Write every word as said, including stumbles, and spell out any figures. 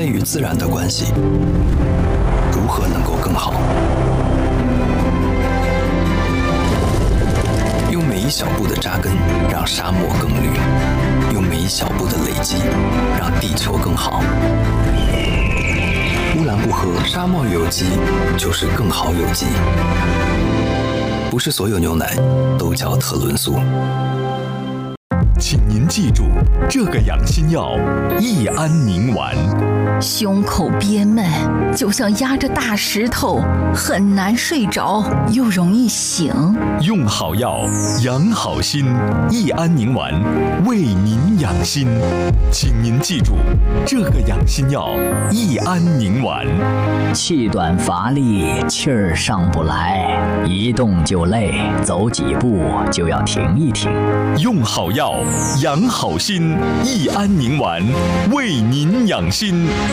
类与自然的关系如何能够更好？用每一小步的扎根，让沙漠更绿；用每一小步的累积，让地球更好。乌兰布和沙漠有机就是更好有机。不是所有牛奶都叫特仑苏。 请您记住，这个养心药益安宁丸。 胸口憋闷，就像压着大石头，很难睡着，又容易醒。 用好药，养好心。益安宁丸为您养心。请您记住，这个养心药益安宁丸。 气短乏力，气儿上不来，一动就累，走几步就要停一停。 用好药，养好心。益安宁丸为您养心。